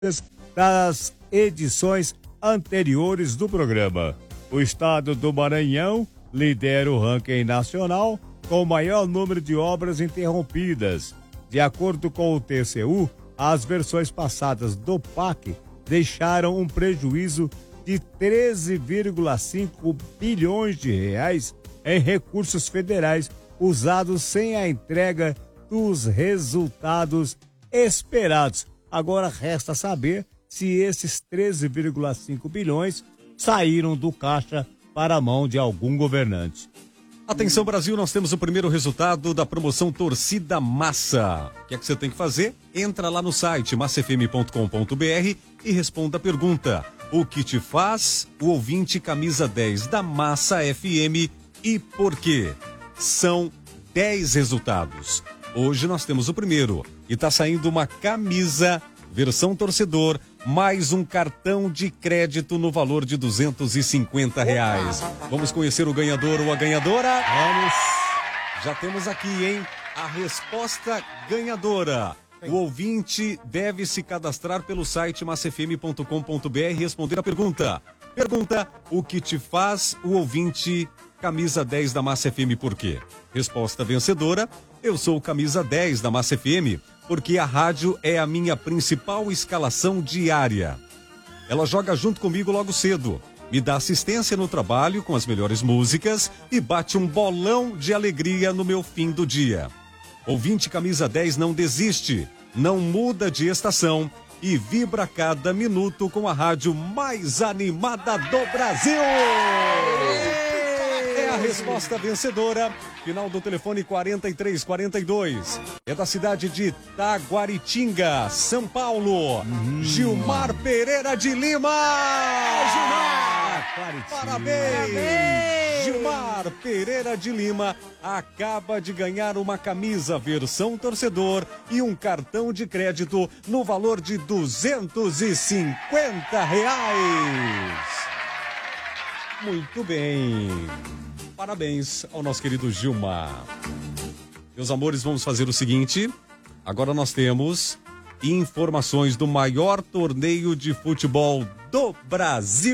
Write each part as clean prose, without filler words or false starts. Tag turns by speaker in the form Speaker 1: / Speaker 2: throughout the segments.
Speaker 1: das edições anteriores do programa. O estado do Maranhão lidera o ranking nacional com o maior número de obras interrompidas. De acordo com o TCU, as versões passadas do PAC deixaram um prejuízo de 13,5 bilhões de reais em recursos federais usados sem a entrega dos resultados esperados. Agora resta saber se esses 13,5 bilhões saíram do caixa para a mão de algum governante.
Speaker 2: Atenção Brasil, nós temos o primeiro resultado da promoção Torcida Massa. O que é que você tem que fazer? Entra lá no site massafm.com.br e responda a pergunta: o que te faz o ouvinte camisa 10 da Massa FM e por quê? São 10 resultados. Hoje nós temos o primeiro e está saindo uma camisa versão torcedor, mais um cartão de crédito no valor de R$250. Vamos conhecer o ganhador ou a ganhadora? Vamos! Já temos aqui, hein? A resposta ganhadora. O ouvinte deve se cadastrar pelo site massafm.com.br e responder a pergunta. Pergunta: o que te faz o ouvinte camisa 10 da Massa FM por quê? Resposta vencedora: eu sou camisa 10 da Massa FM porque a rádio é a minha principal escalação diária. Ela joga junto comigo logo cedo, me dá assistência no trabalho com as melhores músicas e bate um bolão de alegria no meu fim do dia. Ouvinte camisa 10 não desiste, não muda de estação e vibra cada minuto com a rádio mais animada do Brasil. É a resposta vencedora. Final do telefone 4342. É da cidade de Taguaritinga, São Paulo. Gilmar Pereira de Lima. Gilmar! Parabéns! Gilmar Pereira de Lima acaba de ganhar uma camisa versão torcedor e um cartão de crédito no valor de R$250. Muito bem. Parabéns ao nosso querido Gilmar. Meus amores, vamos fazer o seguinte. Agora nós temos informações do maior torneio de futebol do Brasil.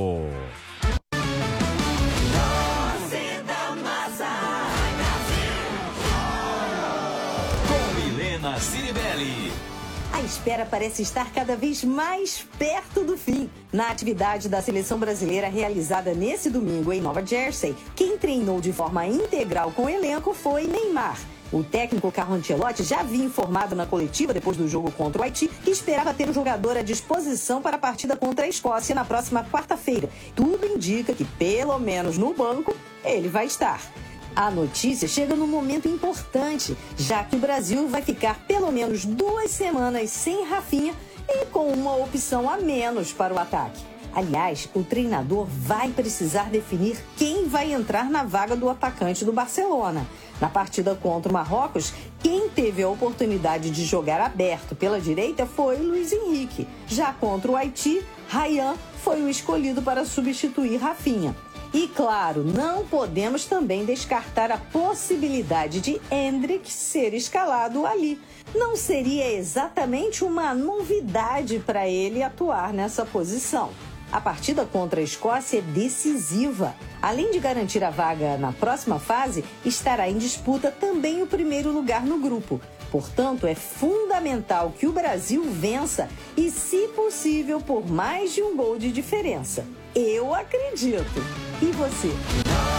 Speaker 3: Com Milena Ciribelli. A espera parece estar cada vez mais perto do fim. Na atividade da seleção brasileira realizada nesse domingo em Nova Jersey, quem treinou de forma integral com o elenco foi Neymar. O técnico Carlo Ancelotti já havia informado na coletiva depois do jogo contra o Haiti que esperava ter o jogador à disposição para a partida contra a Escócia na próxima quarta-feira. Tudo indica que, pelo menos no banco, ele vai estar. A notícia chega num momento importante, já que o Brasil vai ficar pelo menos 2 semanas sem Rafinha e com uma opção a menos para o ataque. Aliás, o treinador vai precisar definir quem vai entrar na vaga do atacante do Barcelona. Na partida contra o Marrocos, quem teve a oportunidade de jogar aberto pela direita foi Luiz Henrique. Já contra o Haiti, Ryan foi o escolhido para substituir Rafinha. E claro, não podemos também descartar a possibilidade de Endrick ser escalado ali. Não seria exatamente uma novidade para ele atuar nessa posição. A partida contra a Escócia é decisiva. Além de garantir a vaga na próxima fase, estará em disputa também o primeiro lugar no grupo. Portanto, é fundamental que o Brasil vença e, se possível, por mais de um gol de diferença. Eu acredito. E você?